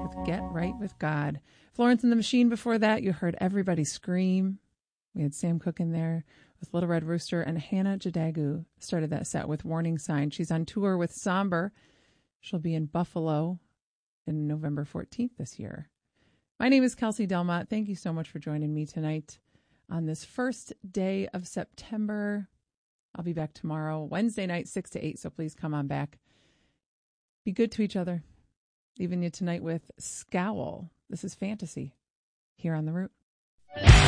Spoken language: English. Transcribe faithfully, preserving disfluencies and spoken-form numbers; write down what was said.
with Get Right with God. Florence and the Machine before that, you heard Everybody Scream. We had Sam Cooke in there with Little Red Rooster, and Hannah Jadagu started that set with Warning Sign. She's on tour with Somber. She'll be in Buffalo in November fourteenth this year. My name is Kelsey Delmont. Thank you so much for joining me tonight on this first day of September. I'll be back tomorrow, Wednesday night, six to eight, so please come on back. Be good to each other. Leaving you tonight with Scowl. This is Fantasy here on The Root.